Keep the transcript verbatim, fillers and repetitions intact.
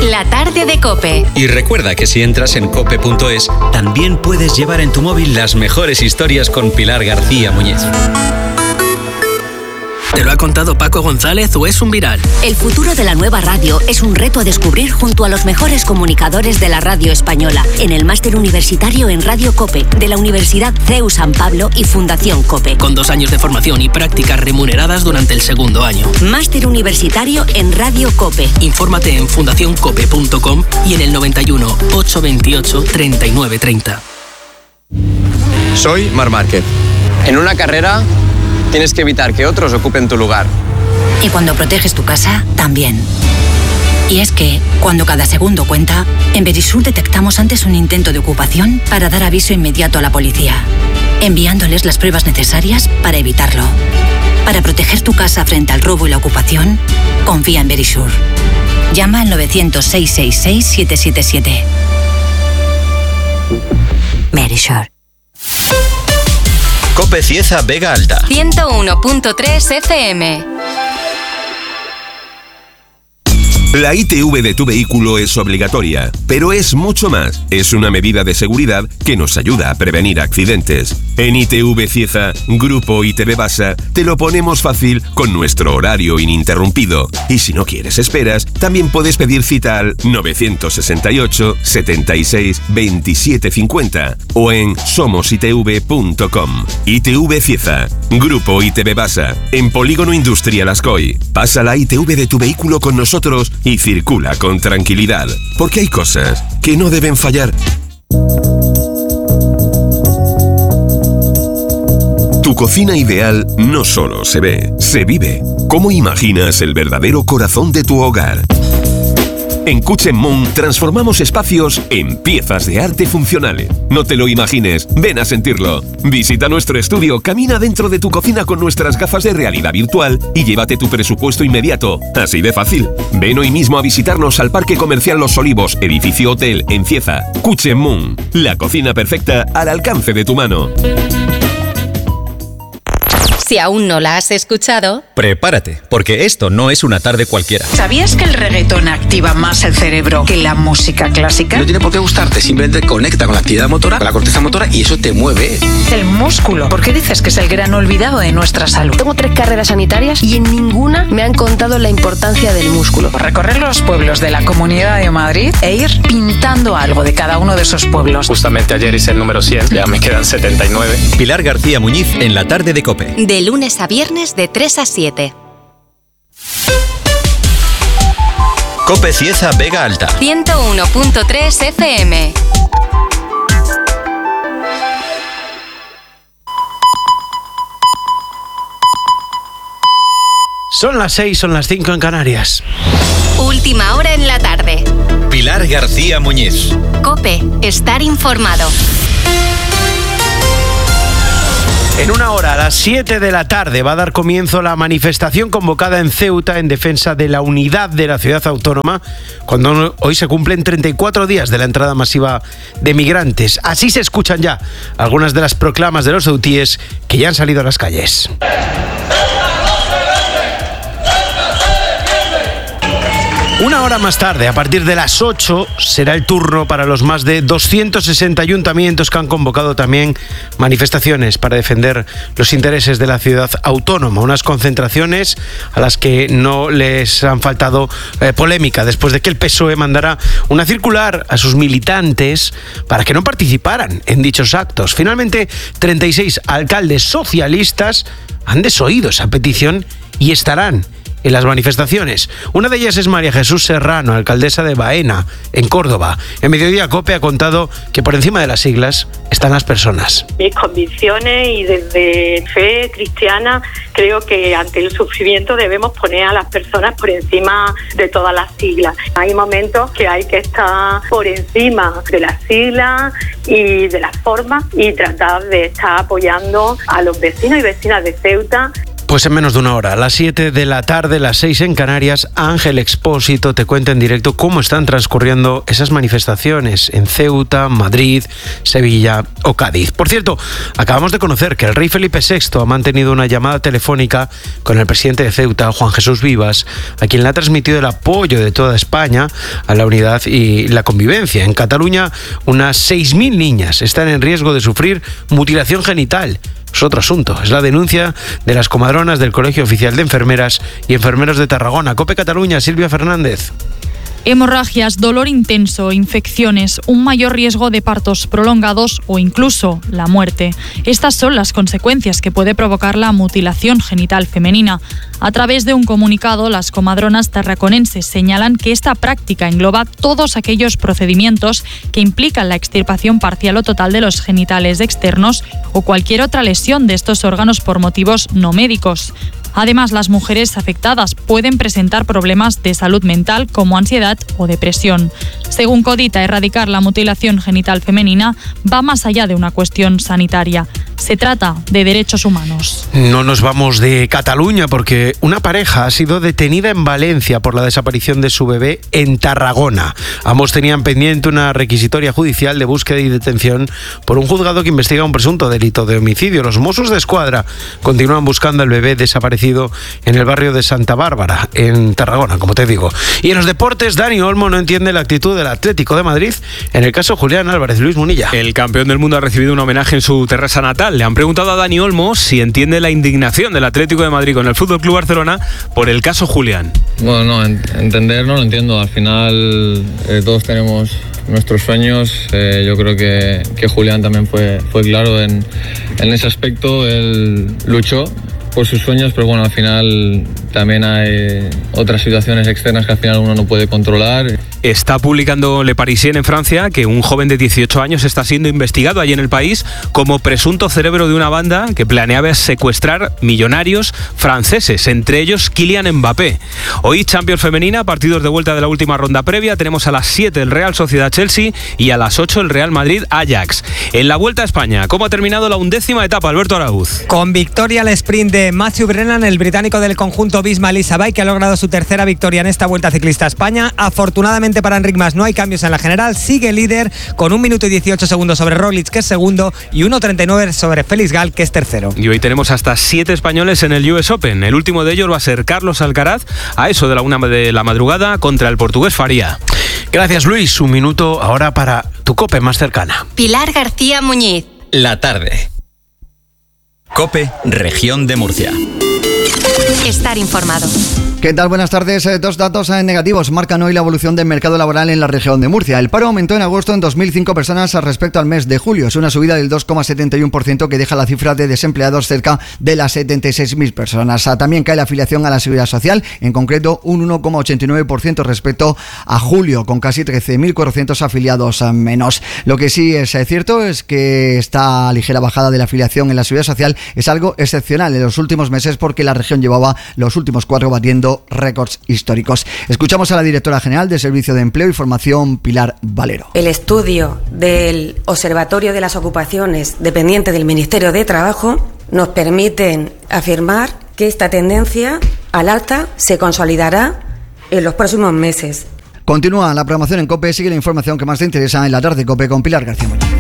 La tarde de COPE. Y recuerda que si entras en cope punto es, también puedes llevar en tu móvil las mejores historias con Pilar García Muñiz. ¿Te lo ha contado Paco González o es un viral? El futuro de la nueva radio es un reto a descubrir junto a los mejores comunicadores de la radio española en el Máster Universitario en Radio COPE de la Universidad C E U San Pablo y Fundación COPE. Con dos años de formación y prácticas remuneradas durante el segundo año. Máster Universitario en Radio COPE. Infórmate en fundación cope punto com y en el noventa y uno, ochocientos veintiocho, treinta y nueve treinta. Soy Marc Márquez. En una carrera tienes que evitar que otros ocupen tu lugar. Y cuando proteges tu casa, también. Y es que, cuando cada segundo cuenta, en Verisur detectamos antes un intento de ocupación para dar aviso inmediato a la policía, enviándoles las pruebas necesarias para evitarlo. Para proteger tu casa frente al robo y la ocupación, confía en Verisur. Llama al novecientos, seiscientos sesenta y seis, setecientos setenta y siete. Verisur. COPE Cieza Vega Alta. ciento uno punto tres F M. La I T V de tu vehículo es obligatoria, pero es mucho más. Es una medida de seguridad que nos ayuda a prevenir accidentes. En I T V Cieza, Grupo I T V Basa, te lo ponemos fácil con nuestro horario ininterrumpido. Y si no quieres esperas, también puedes pedir cita al novecientos sesenta y ocho, setenta y seis, veintisiete cincuenta o en somos i t v punto com. I T V Cieza, Grupo I T V Basa, en Polígono Industrial Ascoy. Pasa la I T V de tu vehículo con nosotros y circula con tranquilidad, porque hay cosas que no deben fallar. Tu cocina ideal no solo se ve, se vive. ¿Cómo imaginas el verdadero corazón de tu hogar? En Kitchen Moon transformamos espacios en piezas de arte funcionales. No te lo imagines, ven a sentirlo. Visita nuestro estudio, camina dentro de tu cocina con nuestras gafas de realidad virtual y llévate tu presupuesto inmediato. Así de fácil. Ven hoy mismo a visitarnos al Parque Comercial Los Olivos, edificio hotel en Cieza. Kitchen Moon, la cocina perfecta al alcance de tu mano. Si aún no la has escuchado, prepárate, porque esto no es una tarde cualquiera. ¿Sabías que el reggaetón activa más el cerebro que la música clásica? No tiene por qué gustarte, simplemente conecta con la actividad motora, con la corteza motora y eso te mueve. El músculo. ¿Por qué dices que es el gran olvidado de nuestra salud? Tengo tres carreras sanitarias y en ninguna me han contado la importancia del músculo. Recorrer los pueblos de la Comunidad de Madrid e ir pintando algo de cada uno de esos pueblos. Justamente ayer hice el número cien, ya me quedan setenta y nueve. Pilar De Muñiz en la tarde de COPE. De lunes a viernes de tres a siete. COPE Cieza Vega Alta. ciento uno punto tres F M. Son las seis, son las cinco en Canarias. Última hora en la tarde. Pilar García Muñiz. COPE, estar informado. En una hora, a las siete de la tarde, va a dar comienzo la manifestación convocada en Ceuta en defensa de la unidad de la ciudad autónoma, cuando hoy se cumplen treinta y cuatro días de la entrada masiva de migrantes. Así se escuchan ya algunas de las proclamas de los ceutíes que ya han salido a las calles. Una hora más tarde, a partir de las ocho, será el turno para los más de doscientos sesenta ayuntamientos que han convocado también manifestaciones para defender los intereses de la ciudad autónoma. Unas concentraciones a las que no les han faltado eh, polémica, después de que el P S O E mandara una circular a sus militantes para que no participaran en dichos actos. Finalmente, treinta y seis alcaldes socialistas han desoído esa petición y estarán en las manifestaciones. Una de ellas es María Jesús Serrano, alcaldesa de Baena, en Córdoba. En Mediodía COPE ha contado que por encima de las siglas están las personas. Mis convicciones y desde fe cristiana creo que ante el sufrimiento debemos poner a las personas por encima de todas las siglas. Hay momentos que hay que estar por encima de las siglas y de las formas y tratar de estar apoyando a los vecinos y vecinas de Ceuta. Pues en menos de una hora, a las siete de la tarde, las seis en Canarias, Ángel Expósito te cuenta en directo cómo están transcurriendo esas manifestaciones en Ceuta, Madrid, Sevilla o Cádiz. Por cierto, acabamos de conocer que el rey Felipe sexto ha mantenido una llamada telefónica con el presidente de Ceuta, Juan Jesús Vivas, a quien le ha transmitido el apoyo de toda España a la unidad y la convivencia. En Cataluña, unas seis mil niñas están en riesgo de sufrir mutilación genital. Es otro asunto, es la denuncia de las comadronas del Colegio Oficial de Enfermeras y Enfermeros de Tarragona. COPE Cataluña, Silvia Fernández. Hemorragias, dolor intenso, infecciones, un mayor riesgo de partos prolongados o incluso la muerte. Estas son las consecuencias que puede provocar la mutilación genital femenina. A través de un comunicado, las comadronas tarraconenses señalan que esta práctica engloba todos aquellos procedimientos que implican la extirpación parcial o total de los genitales externos o cualquier otra lesión de estos órganos por motivos no médicos. Además, las mujeres afectadas pueden presentar problemas de salud mental como ansiedad o depresión. Según Codita, erradicar la mutilación genital femenina va más allá de una cuestión sanitaria. Se trata de derechos humanos. No nos vamos de Cataluña porque una pareja ha sido detenida en Valencia por la desaparición de su bebé en Tarragona. Ambos tenían pendiente una requisitoria judicial de búsqueda y detención por un juzgado que investiga un presunto delito de homicidio. Los Mossos de Escuadra continúan buscando al bebé desaparecido en el barrio de Santa Bárbara, en Tarragona, como te digo. Y en los deportes, Dani Olmo no entiende la actitud del Atlético de Madrid en el caso Julián Álvarez. Luis Munilla. El campeón del mundo ha recibido un homenaje en su terraza natal. Le han preguntado a Dani Olmo si entiende la indignación del Atlético de Madrid con el F C Barcelona por el caso Julián. Bueno, no, entender no lo entiendo. Al final eh, todos tenemos nuestros sueños. Eh, yo creo que, que Julián también fue, fue claro en, en ese aspecto. Él luchó por sus sueños, pero bueno, al final también hay otras situaciones externas que al final uno no puede controlar. Está publicando Le Parisien en Francia que un joven de dieciocho años está siendo investigado allí en el país como presunto cerebro de una banda que planeaba secuestrar millonarios franceses, entre ellos Kylian Mbappé. Hoy Champions femenina, partidos de vuelta de la última ronda previa. Tenemos a las siete el Real Sociedad Chelsea y a las ocho el Real Madrid Ajax. En la Vuelta a España, ¿cómo ha terminado la undécima etapa, Alberto Arauz? Con victoria al sprint de Matthew Brennan, el británico del conjunto Visma Lease, que ha logrado su tercera victoria en esta Vuelta Ciclista a España. Afortunadamente para Enric Mas no hay cambios en la general, sigue líder con un minuto y dieciocho segundos sobre Roglic, que es segundo, y uno treinta y nueve sobre Félix Gal, que es tercero. Y hoy tenemos hasta siete españoles en el U S Open. El último de ellos va a ser Carlos Alcaraz, a eso de la una de la madrugada, contra el portugués Faría. Gracias, Luis. Un minuto ahora para tu COPE más cercana. Pilar García Muñiz. La tarde. COPE, Región de Murcia. Estar informado. ¿Qué tal? Buenas tardes. Eh, dos datos eh, negativos marcan hoy la evolución del mercado laboral en la región de Murcia. El paro aumentó en agosto en dos mil cinco personas respecto al mes de julio. Es una subida del dos coma setenta y uno por ciento que deja la cifra de desempleados cerca de las setenta y seis mil personas. Ah, también cae la afiliación a la Seguridad Social, en concreto un uno coma ochenta y nueve por ciento respecto a julio, con casi trece mil cuatrocientos afiliados ah, menos. Lo que sí es eh, cierto es que esta ligera bajada de la afiliación en la Seguridad Social es algo excepcional en los últimos meses porque la región llevaba los últimos cuatro batiendo récords históricos. Escuchamos a la directora general del Servicio de Empleo y Formación, Pilar Valero. El estudio del Observatorio de las Ocupaciones dependiente del Ministerio de Trabajo nos permiten afirmar que esta tendencia al alta se consolidará en los próximos meses. Continúa la programación en COPE, sigue la información que más te interesa en la tarde COPE con Pilar García Muñoz.